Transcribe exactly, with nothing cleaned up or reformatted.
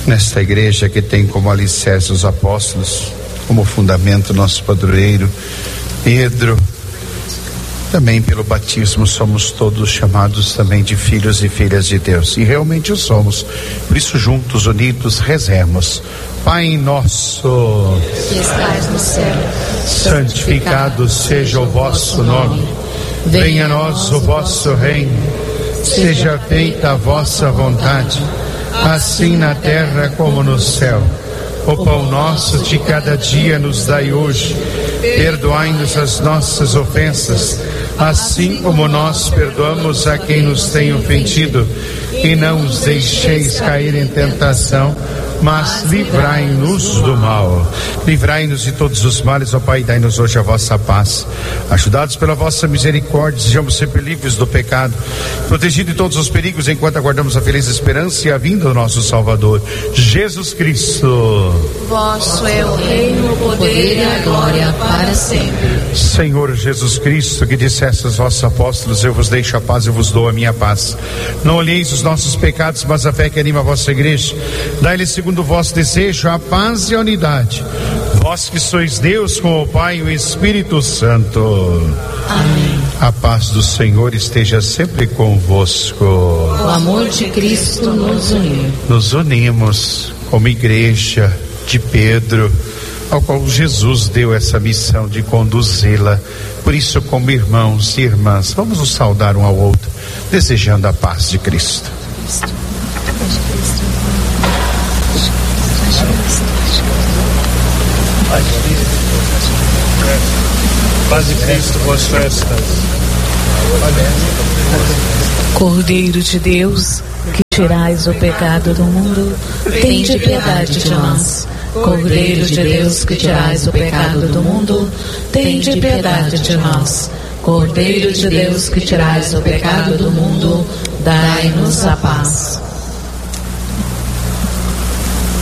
nesta igreja que tem como alicerce os apóstolos, como fundamento nosso padroeiro Pedro. Também pelo batismo somos todos chamados também de filhos e filhas de Deus, e realmente o somos. Por isso, juntos, unidos, rezemos. Pai nosso que estás no céu, santificado seja o vosso nome. Venha a nós o vosso reino. Seja feita a vossa vontade, assim na terra como no céu. O pão nosso de cada dia nos dai hoje. Perdoai-nos as nossas ofensas, assim como nós perdoamos a quem nos tem ofendido. E não os deixeis cair em tentação, mas livrai-nos do mal. Livrai-nos de todos os males, ó Pai, dai-nos hoje a vossa paz. Ajudados pela vossa misericórdia, sejamos sempre livres do pecado, protegidos de todos os perigos, enquanto aguardamos a feliz esperança e a vinda do nosso Salvador, Jesus Cristo. Vosso é o reino, o poder e a glória para sempre. Senhor Jesus Cristo, que disseste aos vossos apóstolos: eu vos deixo a paz, eu vos dou a minha paz. Não olheis os nossos pecados, mas a fé que anima a vossa igreja. Dai-lhe segundo o vosso desejo a paz e a unidade. Vós que sois Deus com o Pai e o Espírito Santo. Amém. A paz do Senhor esteja sempre convosco. O amor de Cristo nos uniu. Nos unimos como igreja de Pedro, ao qual Jesus deu essa missão de conduzi-la. Por isso, como irmãos e irmãs, vamos nos saudar um ao outro, desejando a paz de Cristo. Paz de Cristo vos festas. Cordeiro de Deus, que tirais o pecado do mundo, tende piedade de nós. Cordeiro de Deus, que tirais o pecado do mundo, tende piedade de nós. Cordeiro de Deus, que tirais o pecado do mundo, dai-nos a paz.